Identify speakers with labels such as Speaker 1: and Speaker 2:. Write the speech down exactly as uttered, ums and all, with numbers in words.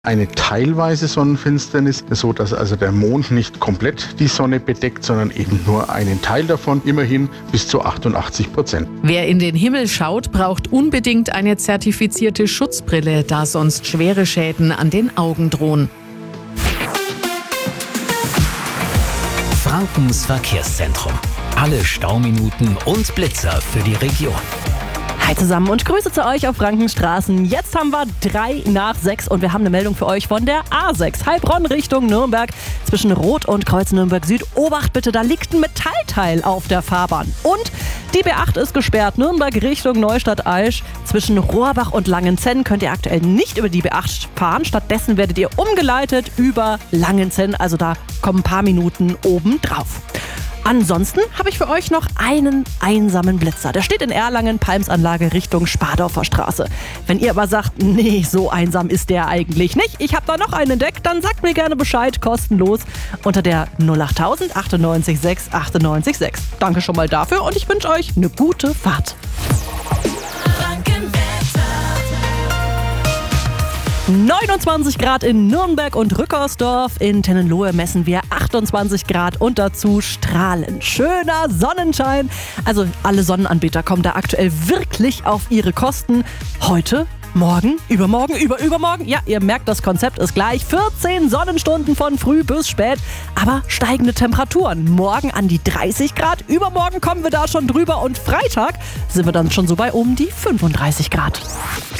Speaker 1: Eine teilweise Sonnenfinsternis, so dass also der Mond nicht komplett die Sonne bedeckt, sondern eben nur einen Teil davon, immerhin bis zu achtundachtzig Prozent.
Speaker 2: Wer in den Himmel schaut, braucht unbedingt eine zertifizierte Schutzbrille, da sonst schwere Schäden an den Augen drohen.
Speaker 3: Frankens Verkehrszentrum. Alle Stauminuten und Blitzer für die Region.
Speaker 4: Hi zusammen und Grüße zu euch auf Frankens Straßen. Jetzt haben wir drei nach sechs und wir haben eine Meldung für euch von der A sechs. Heilbronn Richtung Nürnberg zwischen Rot und Kreuz Nürnberg Süd. Obacht bitte, da liegt ein Metallteil auf der Fahrbahn. Und die B acht ist gesperrt. Nürnberg Richtung Neustadt-Aisch zwischen Rohrbach und Langenzenn könnt ihr aktuell nicht über die B acht fahren. Stattdessen werdet ihr umgeleitet über Langenzenn. Also da kommen ein paar Minuten oben drauf. Ansonsten habe ich für euch noch einen einsamen Blitzer. Der steht in Erlangen, Palmsanlage Richtung Spardorfer Straße. Wenn ihr aber sagt, nee, so einsam ist der eigentlich nicht, ich habe da noch einen entdeckt, dann sagt mir gerne Bescheid, kostenlos, unter der null achttausend achtundneunzig sechs achtundneunzig sechs. Danke schon mal dafür und ich wünsche euch eine gute Fahrt. neunundzwanzig Grad in Nürnberg und Rückersdorf. In Tennenlohe messen wir achtundzwanzig Grad und dazu strahlend schöner Sonnenschein. Also alle Sonnenanbieter kommen da aktuell wirklich auf ihre Kosten. Heute, morgen, übermorgen, überübermorgen. Ja, ihr merkt, das Konzept ist gleich. vierzehn Sonnenstunden von früh bis spät, aber steigende Temperaturen. Morgen an die dreißig Grad, übermorgen kommen wir da schon drüber und Freitag sind wir dann schon so bei um die fünfunddreißig Grad.